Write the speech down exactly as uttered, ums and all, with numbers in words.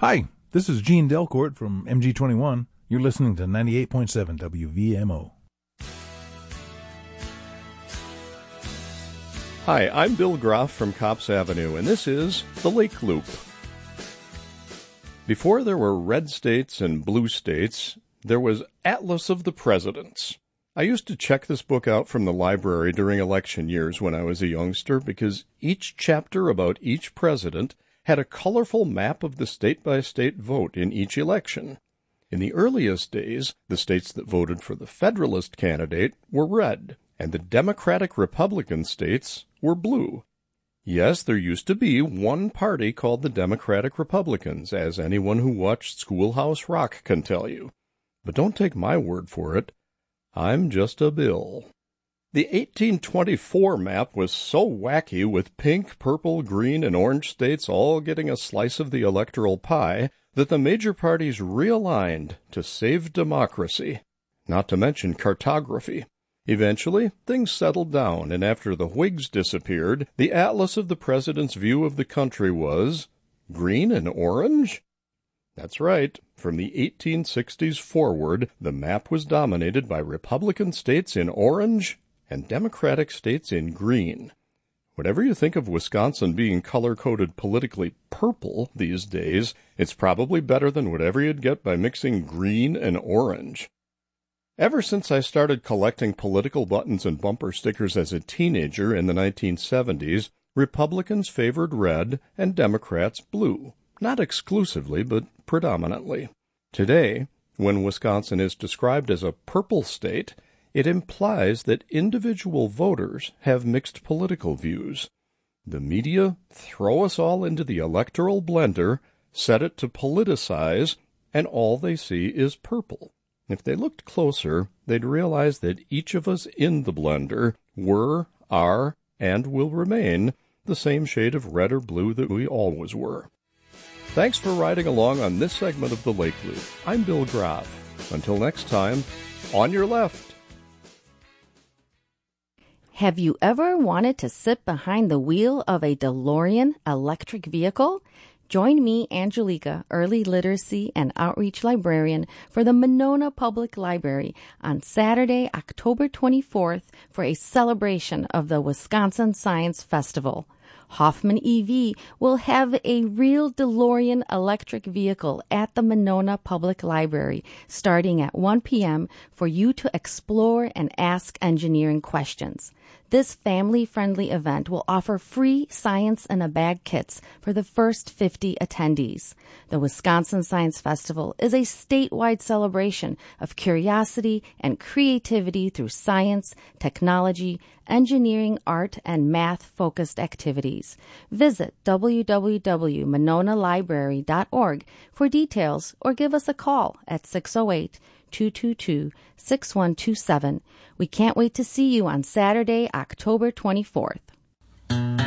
Hi, this is Gene Delcourt from M G twenty-one. You're listening to ninety-eight point seven W V M O. Hi, I'm Bill Groff from Cops Avenue, and this is The Lake Loop. Before there were red states and blue states, there was Atlas of the Presidents. I used to check this book out from the library during election years when I was a youngster because each chapter about each president had a colorful map of the state-by-state vote in each election. In the earliest days, the states that voted for the Federalist candidate were red, and the Democratic-Republican states were blue. Yes, there used to be one party called the Democratic Republicans, as anyone who watched Schoolhouse Rock can tell you. But don't take my word for it. I'm just a Bill. The eighteen twenty-four map was so wacky, with pink, purple, green, and orange states all getting a slice of the electoral pie, that the major parties realigned to save democracy, not to mention cartography. Eventually, things settled down, and after the Whigs disappeared, the Atlas of the President's view of the country was green and orange? That's right. From the eighteen sixties forward, the map was dominated by Republican states in orange and Democratic states in green. Whatever you think of Wisconsin being color-coded politically purple these days, it's probably better than whatever you'd get by mixing green and orange. Ever since I started collecting political buttons and bumper stickers as a teenager in the nineteen seventies, Republicans favored red and Democrats blue. Not exclusively, but predominantly. Today, when Wisconsin is described as a purple state, it implies that individual voters have mixed political views. The media throw us all into the electoral blender, set it to politicize, and all they see is purple. If they looked closer, they'd realize that each of us in the blender were, are, and will remain the same shade of red or blue that we always were. Thanks for riding along on this segment of The Lake Loop. I'm Bill Groff. Until next time, on your left. Have you ever wanted to sit behind the wheel of a DeLorean electric vehicle? Join me, Angelica, Early Literacy and Outreach Librarian for the Monona Public Library on Saturday, October twenty-fourth for a celebration of the Wisconsin Science Festival. Hoffman E V will have a real DeLorean electric vehicle at the Monona Public Library starting at one p.m. for you to explore and ask engineering questions. This family-friendly event will offer free Science in a Bag kits for the first fifty attendees. The Wisconsin Science Festival is a statewide celebration of curiosity and creativity through science, technology, engineering, art, and math-focused activities. Visit w w w dot monona library dot org for details or give us a call at six oh eight, two two two, six one two seven. We can't wait to see you on Saturday, October twenty-fourth.